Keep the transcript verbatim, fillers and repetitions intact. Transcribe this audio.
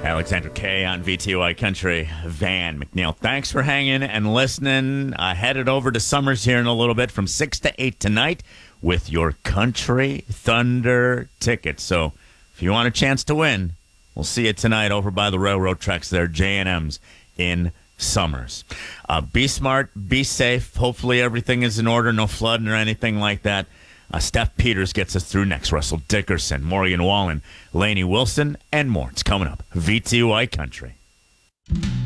Alexander K on V T Y Country. Van McNeil, thanks for hanging and listening. Uh, headed over to Summers here in a little bit from six to eight tonight with your Country Thunder tickets. So if you want a chance to win, we'll see you tonight over by the railroad tracks there, J and M's in Summers. Uh, be smart, be safe. Hopefully everything is in order, no flooding or anything like that. Uh, Steph Peters gets us through next. Russell Dickerson, Morgan Wallen, Lainey Wilson, and more. It's coming up. V T Y Country.